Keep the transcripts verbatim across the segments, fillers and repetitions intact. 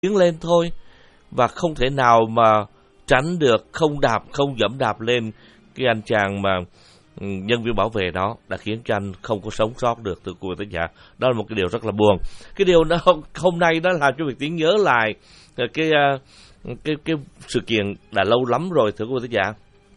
tiến lên thôi, và không thể nào mà tránh được, không đạp, không dẫm đạp lên cái anh chàng mà nhân viên bảo vệ đó, đã khiến cho anh không có sống sót được, thưa quý vị thính giả. Đó là một cái điều rất là buồn. Cái điều đó hôm nay đó làm cho Việt Tiến nhớ lại cái cái cái, cái sự kiện đã lâu lắm rồi, thưa quý vị thính giả.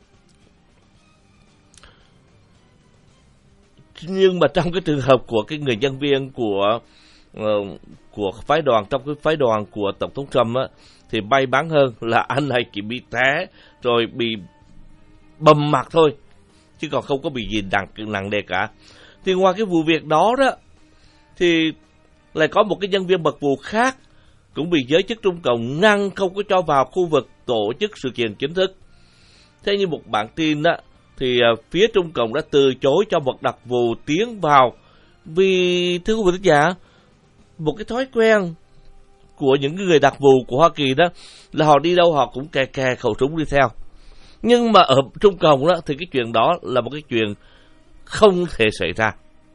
Nhưng mà trong cái trường hợp của cái người nhân viên của uh, của phái đoàn, trong cái phái đoàn của Tổng thống Trump á, thì may mắn hơn là anh này chỉ bị té rồi bị bầm mặt thôi, chứ còn không có bị gì nặng nặng nề cả. Thì ngoài cái vụ việc đó đó, thì lại có một cái nhân viên mật vụ khác cũng bị giới chức Trung Cộng ngăn không có cho vào khu vực tổ chức sự kiện chính thức. Thế như một bản tin đó, thì phía Trung Cộng đã từ chối cho một đặc vụ tiến vào, vì thưa quý vị thính giả, một cái thói quen của những người đặc vụ của Hoa Kỳ đó là họ đi đâu họ cũng kè kè khẩu súng đi theo. Nhưng mà ở Trung Cộng đó thì cái chuyện đó là một cái chuyện không thể xảy ra.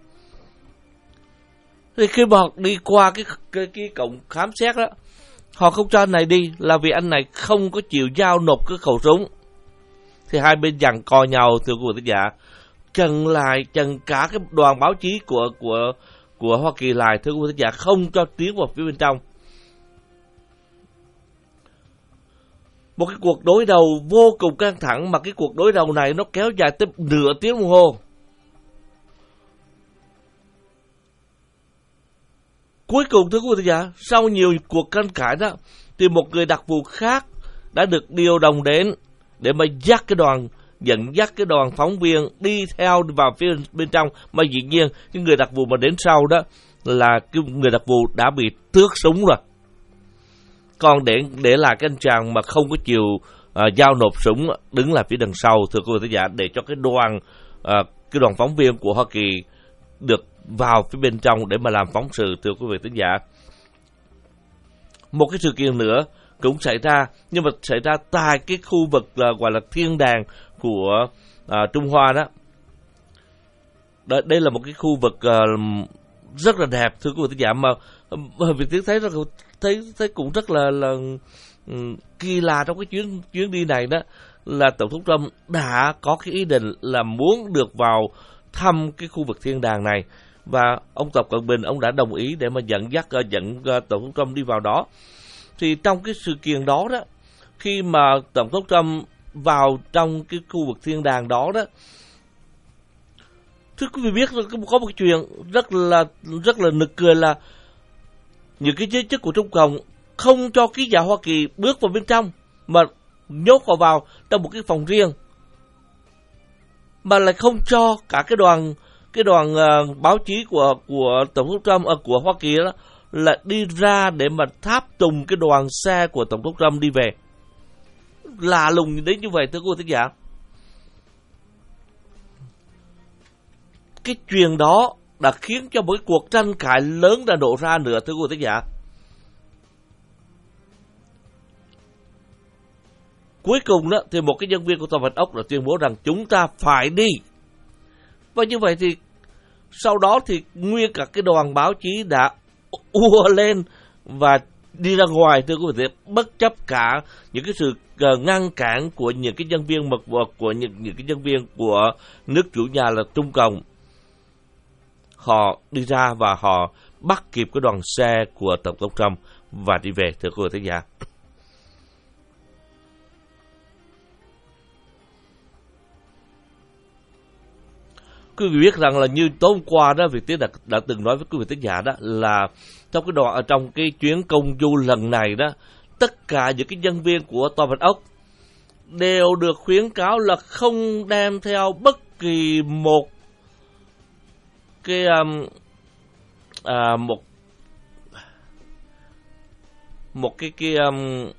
Thì khi mà họ đi qua cái, cái, cái cổng khám xét đó, họ không cho anh này đi là vì anh này không có chịu giao nộp cái khẩu súng. Thì hai bên giằng co nhau, thưa quý vị thính giả, chặn lại, chặn cả cái đoàn báo chí của của của Hoa Kỳ lại, thưa quý vị thính giả, không cho tiến vào phía bên trong. Một cái cuộc đối đầu vô cùng căng thẳng, mà cái cuộc đối đầu này nó kéo dài tới nửa tiếng đồng hồ. Cuối cùng, thưa quý vị thính giả, sau nhiều cuộc tranh cãi đó, thì một người đặc vụ khác đã được điều động đến để mà dắt cái đoàn, dẫn dắt cái đoàn phóng viên đi theo vào phía bên trong. Mà dĩ nhiên, cái người đặc vụ mà đến sau đó là cái người đặc vụ đã bị tước súng rồi. Còn để để là cái anh chàng mà không có chịu uh, giao nộp súng đứng lại phía đằng sau, thưa quý vị thính giả, để cho cái đoàn uh, cái đoàn phóng viên của Hoa Kỳ được vào phía bên trong để mà làm phóng sự, thưa quý vị thính giả. Một cái sự kiện nữa cũng xảy ra, nhưng mà xảy ra tại cái khu vực uh, gọi là thiên đàng của uh, Trung Hoa đó. Đây, đây là một cái khu vực uh, rất là đẹp, thưa quý vị thính giả, mà uh, Việt Tiến thấy rất thấy thấy cũng rất là là um, kỳ lạ trong cái chuyến chuyến đi này đó, là Tổng thống Trump đã có cái ý định là muốn được vào thăm cái khu vực thiên đàng này, và ông Tập Cận Bình ông đã đồng ý để mà dẫn dắt uh, dẫn uh, Tổng thống Trump đi vào đó. Thì trong cái sự kiện đó đó, khi mà Tổng thống Trump vào trong cái khu vực thiên đàng đó đó, thưa quý vị biết có một cái chuyện rất là rất là nực cười là những cái giới chức của Trung Cộng không cho ký giả Hoa Kỳ bước vào bên trong, mà nhốt họ vào trong một cái phòng riêng, mà lại không cho cả cái đoàn cái đoàn uh, báo chí của của Tổng thống Trump uh, của Hoa Kỳ đó là đi ra để mà tháp tùng cái đoàn xe của Tổng thống Trump đi về. Lạ lùng đến như vậy, thưa quý vị thính giả. Cái chuyện đó đã khiến cho một cái cuộc tranh cãi lớn đã nổ ra nữa, thưa quý vị thính giả. Cuối cùng đó thì một cái nhân viên của Tòa Bạch Ốc đã tuyên bố rằng chúng ta phải đi. Và như vậy thì sau đó thì nguyên cả cái đoàn báo chí đã ùa lên và đi ra ngoài, thưa quý vị, bất chấp cả những cái sự uh, ngăn cản của những cái nhân viên mật vụ, của những những cái nhân viên của nước chủ nhà là Trung Cộng. Họ đi ra và họ bắt kịp cái đoàn xe của Tổng thống Trump và đi về, thưa quý vị thính giả. Quý vị biết rằng là như tối hôm qua đó, Việt Tiến đã, đã từng nói với quý vị thính giả đó là trong cái đoạn ở trong cái chuyến công du lần này đó, tất cả những cái nhân viên của Tòa Bạch Ốc đều được khuyến cáo là không đem theo bất kỳ một cái um, à, một một cái cái um,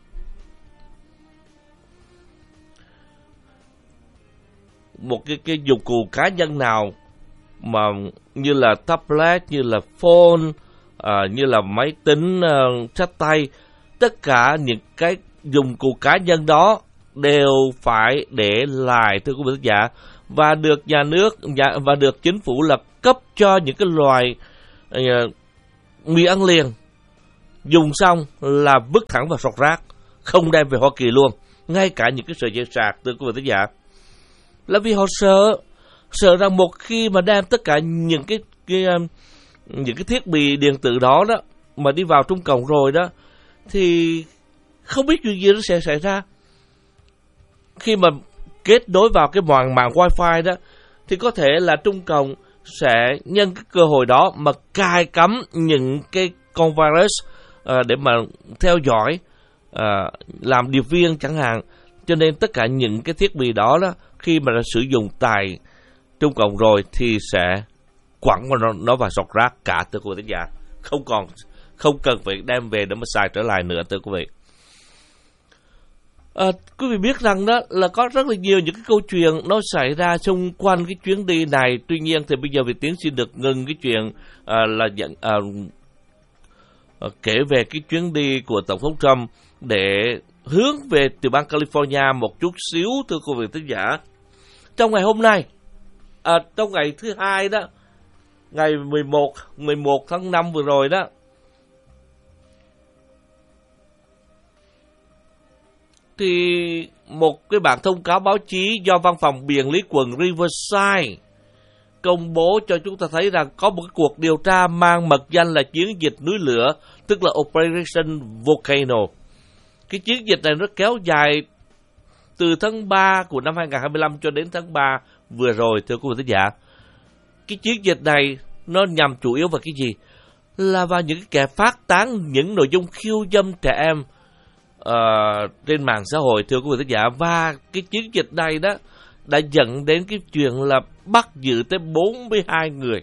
một cái cái dụng cụ cá nhân nào mà như là tablet, như là phone, à, như là máy tính uh, sách tay, tất cả những cái dụng cụ cá nhân đó đều phải để lại, thưa quý vị khán giả, và được nhà nước và được chính phủ là cấp cho những cái loài uh, mì ăn liền dùng xong là vứt thẳng vào sọt rác, không đem về Hoa Kỳ luôn, ngay cả những cái sợi dây sạc, thưa quý vị thính giả. Là vì họ sợ, sợ rằng một khi mà đem tất cả những cái, cái những cái thiết bị điện tử đó đó mà đi vào Trung Cộng rồi đó, thì không biết chuyện gì nó sẽ xảy ra. Khi mà kết nối vào cái mạng mạng Wi-Fi đó, thì có thể là Trung Cộng sẽ nhân cái cơ hội đó mà cài cắm những cái con virus uh, để mà theo dõi, uh, làm điệp viên chẳng hạn. Cho nên tất cả những cái thiết bị đó đó, khi mà đã sử dụng tại Trung Cộng rồi thì sẽ quẳng vào nó, nó vào sọt rác cả, thưa quý vị thính giả. Không còn, không cần phải đem về để mà xài trở lại nữa, thưa quý vị. À, quý vị biết rằng đó là có rất là nhiều những cái câu chuyện nó xảy ra xung quanh cái chuyến đi này. Tuy nhiên thì bây giờ Việt Tiến xin được ngừng cái chuyện à, là dẫn, à, à, kể về cái chuyến đi của Tổng thống Trump để hướng về tiểu bang California một chút xíu, thưa quý vị thính giả. Trong ngày hôm nay, à, trong ngày thứ hai đó, ngày mười một tháng năm vừa rồi đó, thì một cái bản thông cáo báo chí do văn phòng biện lý quận Riverside công bố cho chúng ta thấy rằng có một cái cuộc điều tra mang mật danh là chiến dịch núi lửa, tức là Operation Volcano. Cái chiến dịch này nó kéo dài từ tháng ba của năm hai không hai lăm cho đến tháng ba vừa rồi, thưa quý vị thính giả. Cái chiến dịch này nó nhằm chủ yếu vào cái gì? Là vào những kẻ phát tán những nội dung khiêu dâm trẻ em Uh, trên mạng xã hội, thưa quý vị thính giả. Và cái chiến dịch này đó đã dẫn đến cái chuyện là bắt giữ tới bốn mươi hai người.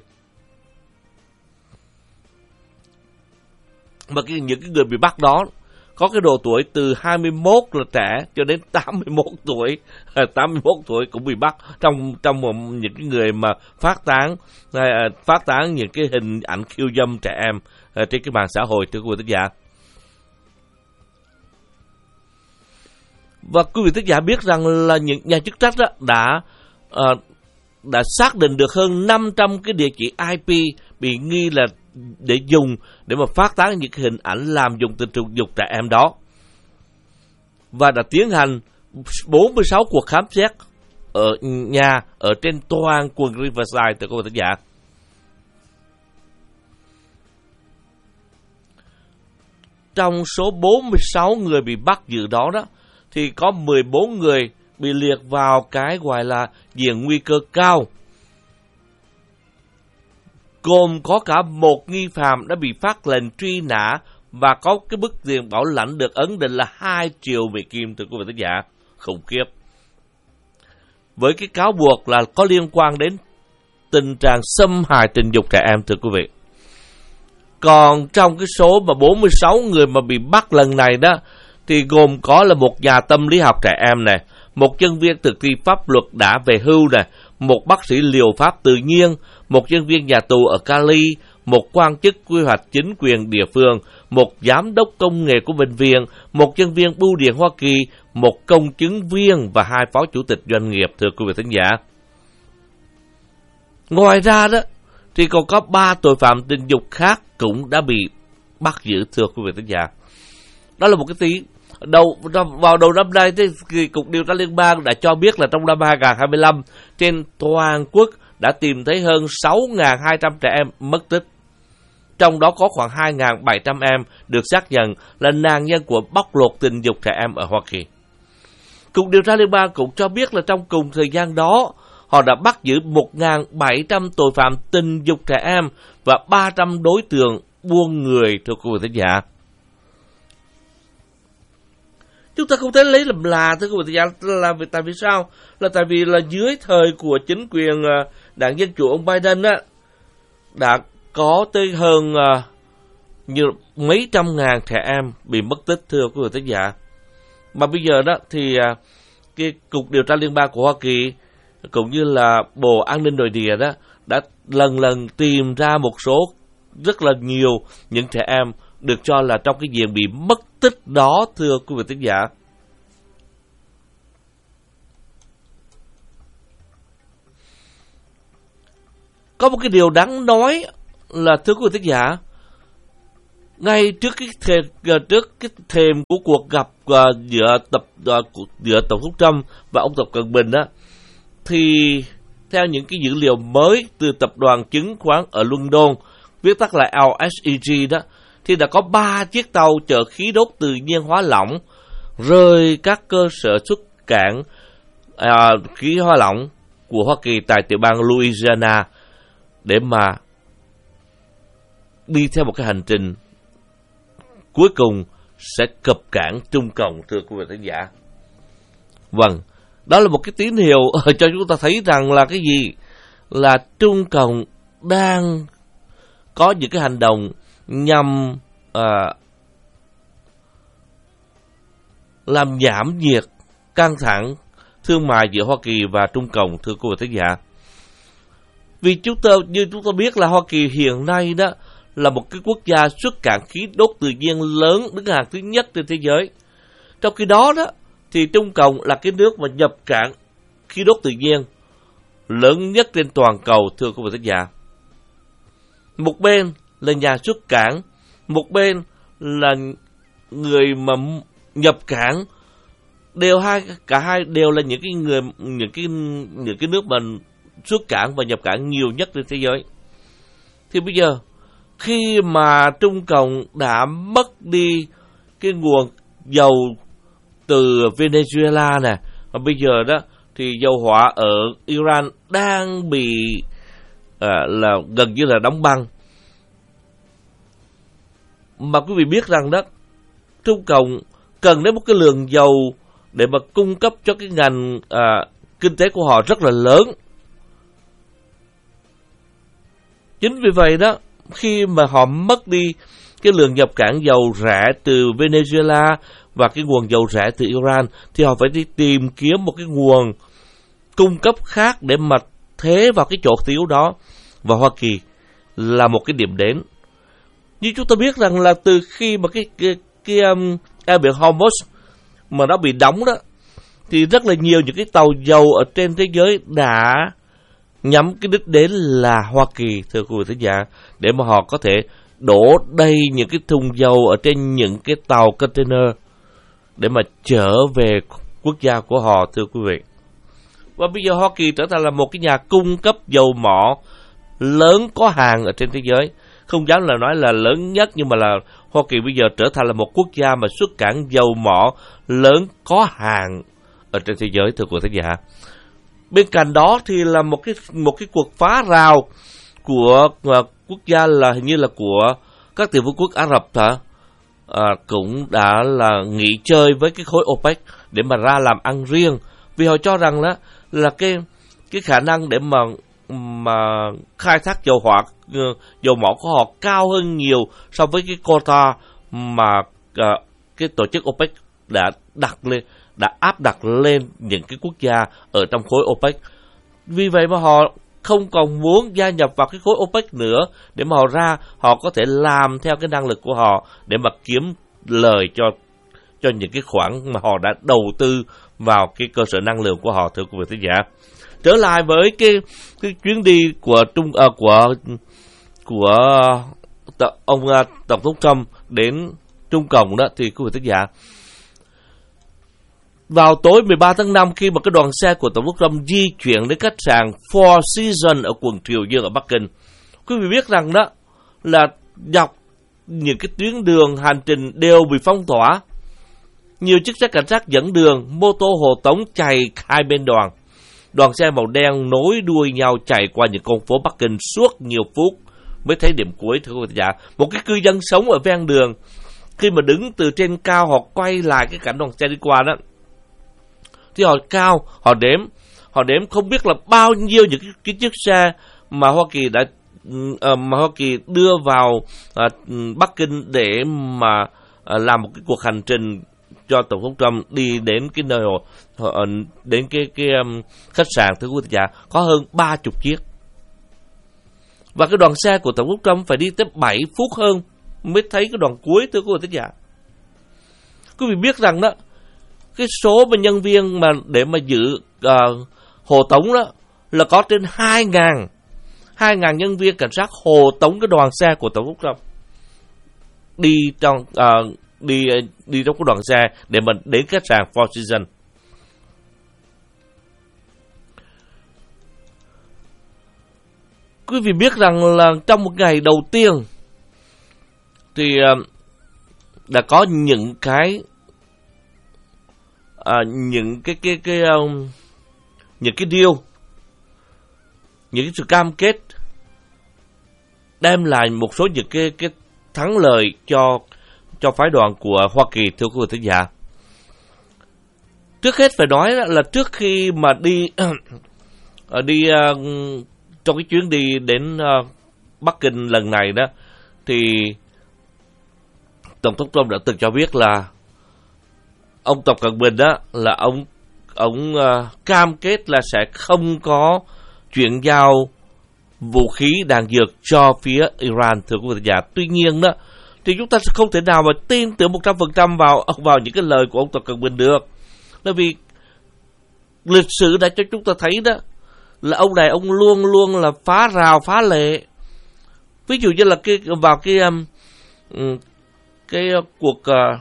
Mà cái, những cái người bị bắt đó có cái độ tuổi từ hai mươi mốt là trẻ cho đến tám mươi mốt tuổi, tám mươi mốt tuổi cũng bị bắt trong trong một, những cái người mà phát tán phát tán những cái hình ảnh khiêu dâm trẻ em uh, trên cái mạng xã hội, thưa quý vị thính giả. Và quý vị thính giả biết rằng là những nhà chức trách đó đã uh, đã xác định được hơn năm trăm cái địa chỉ I P bị nghi là để dùng để mà phát tán những cái hình ảnh làm dùng tình dục trẻ em đó, và đã tiến hành bốn mươi sáu cuộc khám xét ở nhà ở trên toàn quận Riverside, từ quý vị thính giả. Trong số bốn mươi sáu người bị bắt giữ đó đó, thì có mười bốn người bị liệt vào cái gọi là diện nguy cơ cao, gồm có cả một nghi phạm đã bị phát lệnh truy nã và có cái bức tiền bảo lãnh được ấn định là hai triệu Mỹ Kim, thưa quý vị thính giả. Khủng khiếp. Với cái cáo buộc là có liên quan đến tình trạng xâm hại tình dục trẻ em, thưa quý vị. Còn trong cái số mà bốn mươi sáu người mà bị bắt lần này đó, thì gồm có là một nhà tâm lý học trẻ em này, một nhân viên thực thi pháp luật đã về hưu này, một bác sĩ liều pháp tự nhiên, một nhân viên nhà tù ở Cali, một quan chức quy hoạch chính quyền địa phương, một giám đốc công nghệ của bệnh viện, một nhân viên bưu điện Hoa Kỳ, một công chứng viên và hai phó chủ tịch doanh nghiệp, thưa quý vị thính giả. Ngoài ra đó, thì còn có ba tội phạm tình dục khác cũng đã bị bắt giữ, thưa quý vị thính giả. Đó là một cái tí. Đầu, vào đầu năm nay, thì Cục Điều tra Liên bang đã cho biết là trong năm hai không hai lăm, trên toàn quốc đã tìm thấy hơn sáu nghìn hai trăm trẻ em mất tích. Trong đó có khoảng hai nghìn bảy trăm em được xác nhận là nạn nhân của bóc lột tình dục trẻ em ở Hoa Kỳ. Cục Điều tra Liên bang cũng cho biết là trong cùng thời gian đó, họ đã bắt giữ một nghìn bảy trăm tội phạm tình dục trẻ em và ba trăm đối tượng buôn người, thưa quý vị thính giả. Chúng ta không thể lấy làm lạ, thưa quý vị thính giả, là vì tại vì sao? Là tại vì là dưới thời của chính quyền đảng Dân Chủ ông Biden á, đã có tới hơn uh, như mấy trăm ngàn trẻ em bị mất tích, thưa quý vị thính giả. Mà bây giờ đó thì uh, cái Cục Điều tra Liên bang của Hoa Kỳ cũng như là Bộ An ninh Nội địa đó đã lần lần tìm ra một số rất là nhiều những trẻ em được cho là trong cái diện bị mất tích đó, thưa quý vị thính giả. Có một cái điều đáng nói là, thưa quý vị thính giả, ngay trước cái thềm, trước cái thềm của cuộc gặp uh, giữa tập uh, giữa Tổng thống Trump và ông Tập Cận Bình á, thì theo những cái dữ liệu mới từ tập đoàn chứng khoán ở London, viết tắt là L S E G đó, thì đã có ba chiếc tàu chở khí đốt tự nhiên hóa lỏng rời các cơ sở xuất cảng à, khí hóa lỏng của Hoa Kỳ tại tiểu bang Louisiana để mà đi theo một cái hành trình cuối cùng sẽ cập cảng Trung Cộng, thưa quý vị khán giả. Vâng, đó là một cái tín hiệu cho chúng ta thấy rằng là cái gì? Là Trung Cộng đang có những cái hành động nhằm à, làm giảm nhiệt căng thẳng thương mại giữa Hoa Kỳ và Trung Cộng, thưa quý vị khán giả. Vì chúng ta, như chúng ta biết là Hoa Kỳ hiện nay đó là một cái quốc gia xuất cảng khí đốt tự nhiên lớn đứng hàng thứ nhất trên thế giới. Trong khi đó đó thì Trung Cộng là cái nước mà nhập cảng khí đốt tự nhiên lớn nhất trên toàn cầu, thưa quý vị khán giả. Một bên là nhà xuất cảng, một bên là người mà nhập cảng, đều hai cả hai đều là những cái người những cái những cái nước mà xuất cảng và nhập cảng nhiều nhất trên thế giới. Thì bây giờ khi mà Trung Cộng đã mất đi cái nguồn dầu từ Venezuela nè, và bây giờ đó thì dầu hỏa ở Iran đang bị à, là gần như là đóng băng. Mà quý vị biết rằng đó, Trung Cộng cần đến một cái lượng dầu để mà cung cấp cho cái ngành à, kinh tế của họ rất là lớn. Chính vì vậy đó, khi mà họ mất đi cái lượng nhập cảng dầu rẻ từ Venezuela và cái nguồn dầu rẻ từ Iran, thì họ phải đi tìm kiếm một cái nguồn cung cấp khác để mà thế vào cái chỗ thiếu đó. Và Hoa Kỳ là một cái điểm đến. Như chúng ta biết rằng là từ khi mà cái cái, cái um, eo biển Hormuz mà nó bị đóng đó, thì rất là nhiều những cái tàu dầu ở trên thế giới đã nhắm cái đích đến là Hoa Kỳ, thưa quý vị khán giả, để mà họ có thể đổ đầy những cái thùng dầu ở trên những cái tàu container để mà trở về quốc gia của họ, thưa quý vị. Và bây giờ Hoa Kỳ trở thành là một cái nhà cung cấp dầu mỏ lớn có hàng ở trên thế giới. Không dám là nói là lớn nhất, nhưng mà là Hoa Kỳ bây giờ trở thành là một quốc gia mà xuất cảng dầu mỏ lớn có hàng ở trên thế giới, thưa quý vị khán giả. Bên cạnh đó thì là một cái một cái cuộc phá rào của uh, quốc gia là hình như là của các tiểu vương quốc Ả Rập hả? À, cũng đã là nghỉ chơi với cái khối OPEC để mà ra làm ăn riêng, vì họ cho rằng đó là cái cái khả năng để mà mà khai thác dầu hỏa dầu mỏ của họ cao hơn nhiều so với cái quota mà uh, cái tổ chức OPEC đã đặt lên đã áp đặt lên những cái quốc gia ở trong khối OPEC. Vì vậy mà họ không còn muốn gia nhập vào cái khối OPEC nữa, để mà họ ra họ có thể làm theo cái năng lực của họ để mà kiếm lời cho cho những cái khoản mà họ đã đầu tư vào cái cơ sở năng lượng của họ, thưa quý vị khán giả. Trở lại với cái cái chuyến đi của trung à, của của t, ông à, Tổng thống Trump đến Trung Cộng đó, thì quý vị khán giả, vào tối mười ba tháng năm, khi mà cái đoàn xe của Tổng thống Trump di chuyển đến khách sạn Four Seasons ở quận Triều Dương ở Bắc Kinh, quý vị biết rằng đó là dọc những cái tuyến đường hành trình đều bị phong tỏa. Nhiều chiếc xe cảnh sát dẫn đường, mô tô hộ tống chạy hai bên đoàn. Đoàn xe màu đen nối đuôi nhau chạy qua những con phố Bắc Kinh suốt nhiều phút mới thấy điểm cuối, thưa quý vị khán giả. Một cái cư dân sống ở ven đường, khi mà đứng từ trên cao họ quay lại cái cảnh đoàn xe đi qua đó, thì họ cao, họ đếm, họ đếm không biết là bao nhiêu những cái, cái chiếc xe mà Hoa Kỳ đã uh, mà Hoa Kỳ đưa vào uh, Bắc Kinh để mà uh, làm một cái cuộc hành trình cho Tổng thống Trump đi đến cái nơi uh, đến cái cái um, khách sạn, thưa quý vị giả, có hơn ba chục chiếc. Và cái đoàn xe của Tổng thống Trump phải đi tới bảy phút hơn mới thấy cái đoàn cuối, thưa quý vị giả. Quý vị biết rằng đó, cái số mà nhân viên mà để mà giữ uh, hộ tống đó là có trên hai ngàn nhân viên cảnh sát hộ tống cái đoàn xe của Tổng thống Trump. đi trong uh, đi đi trong cái đoàn xe để mình đến khách sạn Four Seasons. Quý vị biết rằng là trong một ngày đầu tiên thì uh, đã có những cái uh, những cái cái cái uh, những cái deal, những cái sự cam kết đem lại một số những cái cái thắng lợi cho cho phái đoàn của Hoa Kỳ, thưa quý vị thính giả. Trước hết phải nói là trước khi mà đi đi uh, trong cái chuyến đi đến uh, Bắc Kinh lần này đó, thì Tổng thống Trump đã từng cho biết là ông Tập Cận Bình đó là ông ông uh, cam kết là sẽ không có chuyển giao vũ khí đạn dược cho phía Iran, thưa quý vị giả. Tuy nhiên đó thì chúng ta sẽ không thể nào mà tin tưởng một trăm phần trăm vào vào những cái lời của ông Tập Cận Bình được, bởi vì lịch sử đã cho chúng ta thấy đó là ông này ông luôn luôn là phá rào phá lệ. Ví dụ như là cái vào cái um, cái uh, cuộc uh,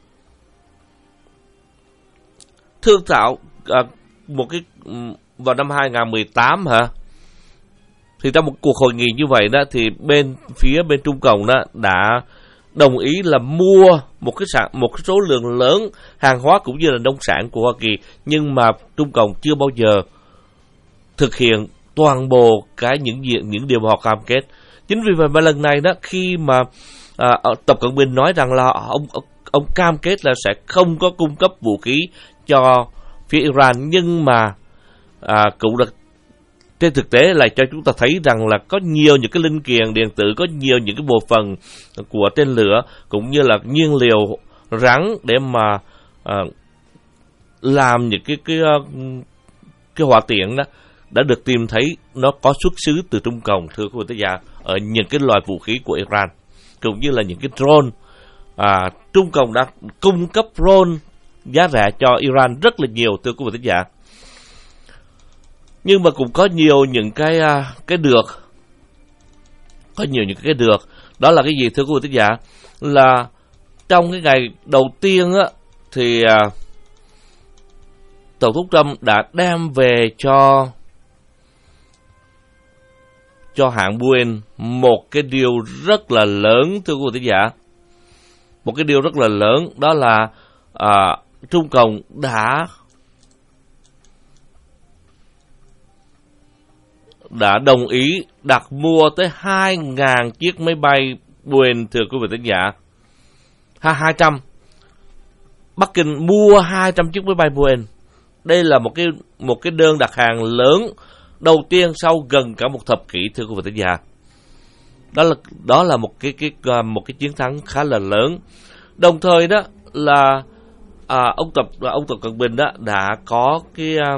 thương thảo uh, một cái um, vào năm hai không một tám hả, thì trong một cuộc hội nghị như vậy đó thì bên phía bên Trung Cộng đó đã đồng ý là mua một cái sản một cái số lượng lớn hàng hóa cũng như là nông sản của Hoa Kỳ, nhưng mà Trung Cộng chưa bao giờ thực hiện toàn bộ cái những những điều mà họ cam kết. Chính vì vậy mà lần này đó, khi mà à, Tập Cận Bình nói rằng là ông ông cam kết là sẽ không có cung cấp vũ khí cho phía Iran, nhưng mà à, cũng được trên thực tế là cho chúng ta thấy rằng là có nhiều những cái linh kiện điện tử, có nhiều những cái bộ phận của tên lửa cũng như là nhiên liệu rắn để mà à, làm những cái cái cái hỏa tiễn đó đã được tìm thấy nó có xuất xứ từ Trung Cộng, thưa quý vị giả, ở những cái loại vũ khí của Iran cũng như là những cái drone. À, Trung Cộng đã cung cấp drone giá rẻ cho Iran rất là nhiều, thưa quý vị giả. Nhưng mà cũng có nhiều những cái cái được, có nhiều những cái được. Đó là cái gì, thưa quý vị giả? Là trong cái ngày đầu tiên á thì à, Tổng thống Trump đã đem về cho cho hãng Boeing một cái điều rất là lớn, thưa quý vị giả. Một cái điều rất là lớn, đó là à, Trung Cộng đã đã đồng ý đặt mua tới hai nghìn chiếc máy bay Boeing, thưa quý vị thính giả. hai trăm. Bắc Kinh mua hai trăm chiếc máy bay Boeing. Đây là một cái một cái đơn đặt hàng lớn đầu tiên sau gần cả một thập kỷ, thưa quý vị thính giả. Đó là đó là một cái cái một cái chiến thắng khá là lớn. Đồng thời đó là à, ông Tập ông Tập Cận Bình đó đã có cái à,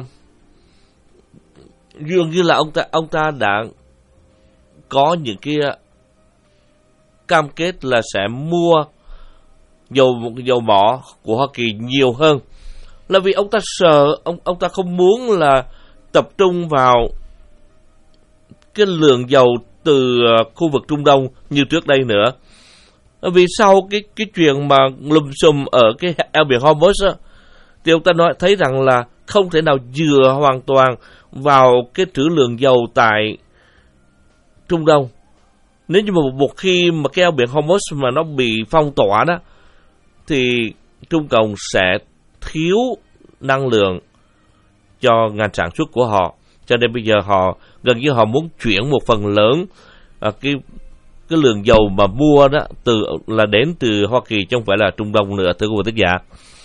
dường như là ông ta ông ta đã có những cái cam kết là sẽ mua dầu dầu mỏ của Hoa Kỳ nhiều hơn, là vì ông ta sợ ông ông ta không muốn là tập trung vào cái lượng dầu từ khu vực Trung Đông như trước đây nữa. Vì sau cái cái chuyện mà lùm xùm ở cái eo biển Hormuz á, thì ông ta nói thấy rằng là không thể nào dựa hoàn toàn vào cái trữ lượng dầu tại Trung Đông. Nếu như mà một khi mà cái eo biển Hormuz mà nó bị phong tỏa đó, thì Trung Cộng sẽ thiếu năng lượng cho ngành sản xuất của họ. Cho nên bây giờ họ gần như họ muốn chuyển một phần lớn à, cái cái lượng dầu mà mua đó từ là đến từ Hoa Kỳ, chứ không phải là Trung Đông nữa, thưa quý vị thính giả.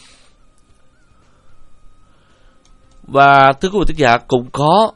Và thưa quý vị thính giả, cũng có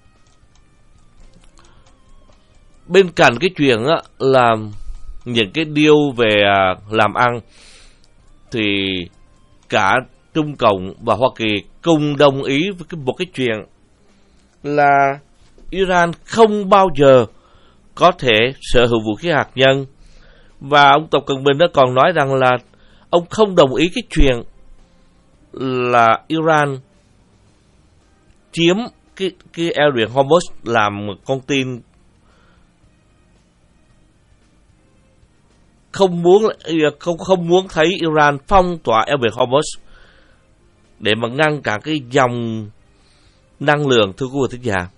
bên cạnh cái chuyện á, là những cái deal về à, làm ăn, thì cả Trung Cộng và Hoa Kỳ cùng đồng ý với cái, một cái chuyện là Iran không bao giờ có thể sở hữu vũ khí hạt nhân. Và ông Tập Cận Bình đã còn nói rằng là ông không đồng ý cái chuyện là Iran chiếm cái, cái eo biển Hormuz làm một con tin không muốn không không muốn thấy Iran phong tỏa eo biển Hormuz để mà ngăn cản cái dòng năng lượng, thưa quý vị thính giả.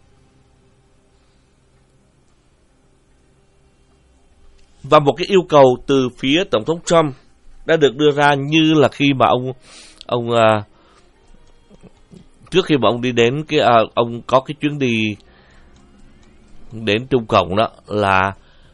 Và một cái yêu cầu từ phía Tổng thống Trump đã được đưa ra như là khi mà ông ông uh, trước khi mà ông đi đến cái uh, ông có cái chuyến đi đến Trung Cộng, đó là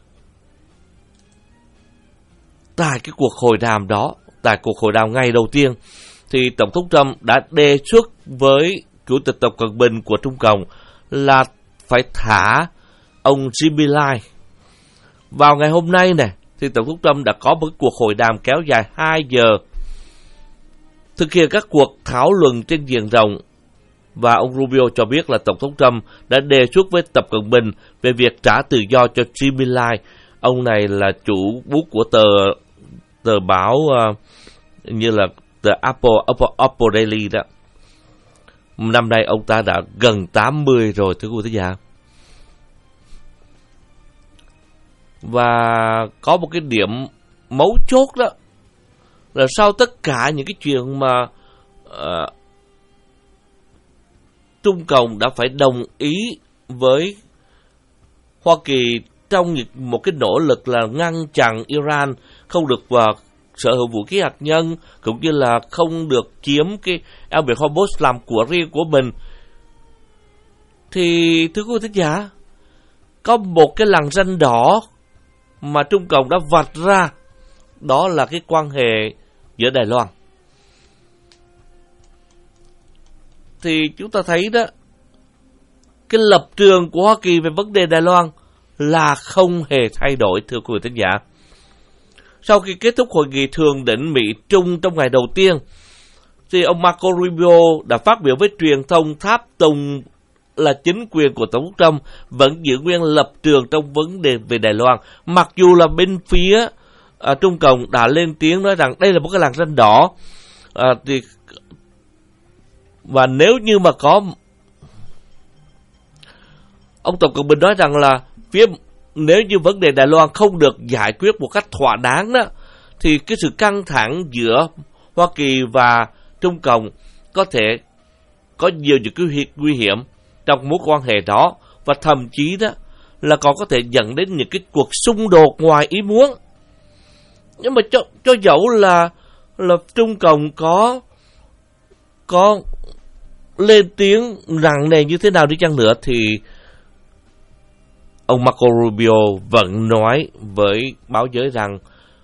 tại cái cuộc hội đàm đó, tại cuộc hội đàm ngày đầu tiên thì Tổng thống Trump đã đề xuất với Chủ tịch Tập Cận Bình của Trung Cộng là phải thả ông Jimmy Lai. Vào ngày hôm nay này thì Tổng thống Trump đã có một cuộc hội đàm kéo dài hai giờ, thực hiện các cuộc thảo luận trên diện rộng, và ông Rubio cho biết là Tổng thống Trump đã đề xuất với Tập Cận Bình về việc trả tự do cho Jimmy Lai. Ông này là chủ bút của tờ tờ báo uh, như là tờ Apple, Apple, Apple Daily đó. Năm nay ông ta đã gần tám mươi rồi, thưa quý vị thính giả. Và có một cái điểm mấu chốt đó là sau tất cả những cái chuyện mà uh, Trung Cộng đã phải đồng ý với Hoa Kỳ trong một cái nỗ lực là ngăn chặn Iran không được vào sở hữu vũ khí hạt nhân, cũng như là không được chiếm cái eo biển Hormuz làm của riêng của mình, thì thưa quý vị thính giả, có một cái lằn ranh đỏ mà Trung Cộng đã vạch ra, đó là cái quan hệ giữa Đài Loan. Thì chúng ta thấy đó, cái lập trường của Hoa Kỳ về vấn đề Đài Loan là không hề thay đổi, thưa quý vị thính giả. Sau khi kết thúc hội nghị thượng đỉnh Mỹ-Trung trong ngày đầu tiên, thì ông Marco Rubio đã phát biểu với truyền thông tháp tùng là chính quyền của Tổng thống Trump vẫn giữ nguyên lập trường trong vấn đề về Đài Loan, mặc dù là bên phía à, Trung Cộng đã lên tiếng nói rằng đây là một cái làn ranh đỏ. À, thì, và nếu như mà có, ông Tổng Cận Bình nói rằng là phía nếu như vấn đề Đài Loan không được giải quyết một cách thỏa đáng đó, thì cái sự căng thẳng giữa Hoa Kỳ và Trung Cộng có thể có nhiều những cái nguy hiểm trong mối quan hệ đó, và thậm chí đó là còn có thể dẫn đến những cái cuộc xung đột ngoài ý muốn. Nhưng mà cho, cho dẫu là là Trung Cộng có có lên tiếng nặng nề như thế nào đi chăng nữa, thì ông Marco Rubio vẫn nói với báo giới rằng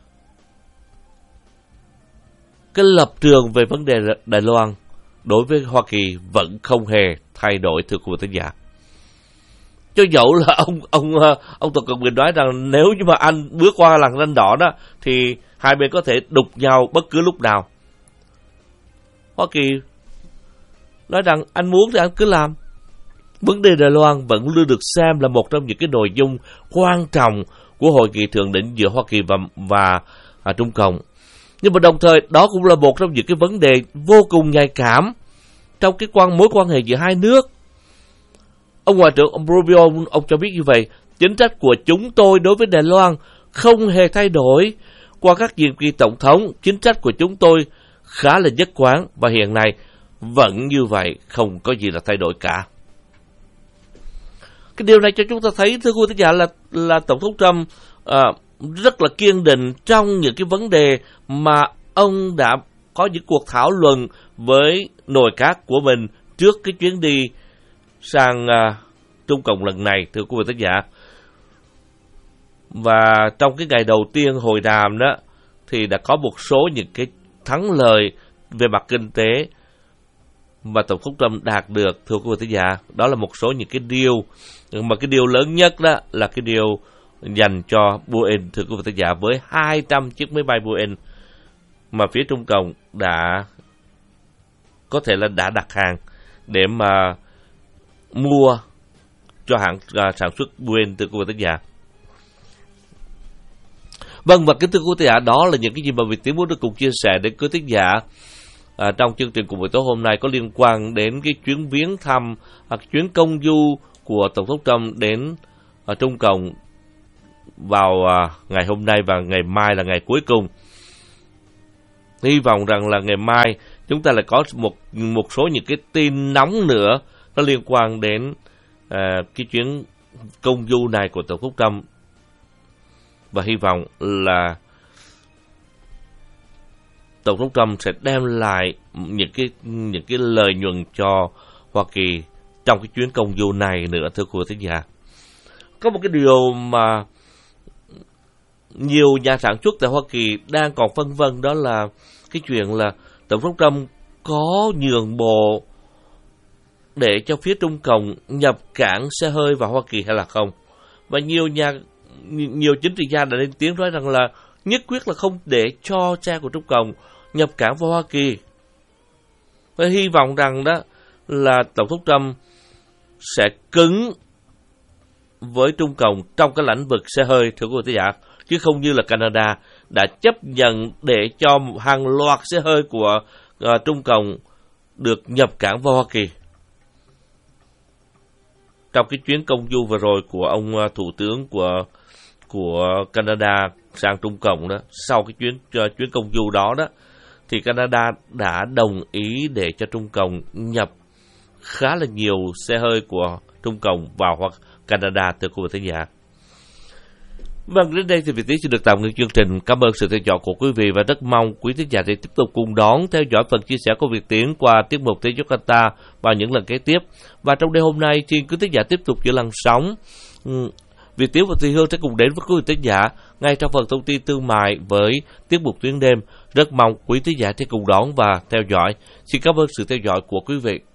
cái lập trường về vấn đề Đài Loan đối với Hoa Kỳ vẫn không hề thay đổi, thưa quý vị thính giả. Cho dẫu là ông ông ông Tập Cận Bình nói rằng nếu như mà anh bước qua làn ranh đỏ đó thì hai bên có thể đụng nhau bất cứ lúc nào. Hoa Kỳ nói rằng anh muốn thì anh cứ làm. Vấn đề Đài Loan vẫn luôn được xem là một trong những cái nội dung quan trọng của hội nghị thượng đỉnh giữa Hoa Kỳ và, và à, Trung Cộng. Nhưng mà đồng thời đó cũng là một trong những cái vấn đề vô cùng nhạy cảm trong cái quan mối quan hệ giữa hai nước. Ông Ngoại trưởng ông Rubio ông, ông cho biết như vậy: chính sách của chúng tôi đối với Đài Loan không hề thay đổi qua các nhiệm kỳ tổng thống. Chính sách của chúng tôi khá là nhất quán và hiện nay vẫn như vậy, không có gì là thay đổi cả. Cái điều này cho chúng ta thấy, thưa quý vị thính giả, là là Tổng thống Trump à, rất là kiên định trong những cái vấn đề mà ông đã có những cuộc thảo luận với nội các của mình trước cái chuyến đi sang à, Trung Cộng lần này, thưa quý vị thính giả. Và trong cái ngày đầu tiên hội đàm đó thì đã có một số những cái thắng lợi về mặt kinh tế mà Tổng thống Trump đạt được, thưa quý vị thính giả. Đó là một số những cái điều, mà cái điều lớn nhất đó là cái điều dành cho Boeing, thưa quý vị thính giả, với hai trăm chiếc máy bay Boeing mà phía Trung Cộng đã có thể là đã đặt hàng để mà mua cho hãng uh, sản xuất Boeing, thưa quý vị thính giả. Vâng, và kính thưa quý vị thính giả, đó là những cái gì mà Việt Tiến muốn được cùng chia sẻ đến quý thính giả À, trong chương trình của buổi tối hôm nay có liên quan đến cái chuyến viếng thăm, à, chuyến công du của Tổng thống Trump đến à, Trung Cộng vào à, ngày hôm nay và ngày mai là ngày cuối cùng. Hy vọng rằng là ngày mai chúng ta lại có một một số những cái tin nóng nữa nó liên quan đến à, cái chuyến công du này của Tổng thống Trump, và hy vọng là Tổng thống Trump sẽ đem lại những cái những cái lợi nhuận cho Hoa Kỳ trong cái chuyến công du này nữa, thưa quý thính giả. Có một cái điều mà nhiều nhà sản xuất tại Hoa Kỳ đang còn phân vân, đó là cái chuyện là Tổng thống Trump có nhượng bộ để cho phía Trung Cộng nhập cảng xe hơi vào Hoa Kỳ hay là không. Và nhiều nhà nhiều chính trị gia đã lên tiếng nói rằng là nhất quyết là không để cho xe của Trung Cộng nhập cảng vào Hoa Kỳ. Và hy vọng rằng đó là Tổng thống Trump sẽ cứng với Trung Cộng trong cái lĩnh vực xe hơi, thưa quý vị giả, chứ không như là Canada đã chấp nhận để cho hàng loạt xe hơi của uh, Trung Cộng được nhập cảng vào Hoa Kỳ. Trong cái chuyến công du vừa rồi của ông uh, thủ tướng của của Canada sang Trung Cộng đó, sau cái chuyến uh, chuyến công du đó đó, thì Canada đã đồng ý để cho Trung Cộng nhập khá là nhiều xe hơi của Trung Cộng vào hoặc Canada, thưa quý vị thính giả. Vâng, đến đây thì Việt Tiến sẽ được tạm ngưng chương trình. Cảm ơn sự theo dõi của quý vị và rất mong quý thính giả sẽ tiếp tục cùng đón theo dõi phần chia sẻ của Việt Tiến qua tiết mục Thế giới Qatar vào những lần kế tiếp. Và trong đêm hôm nay, xin quý thính giả tiếp tục giữ làn sóng. Việt Tiến và Thùy Hương sẽ cùng đến với quý vị thính giả ngay trong phần thông tin thương mại với tiết mục Tuyến đêm. Rất mong quý thính giả sẽ cùng đón và theo dõi. Xin cảm ơn sự theo dõi của quý vị.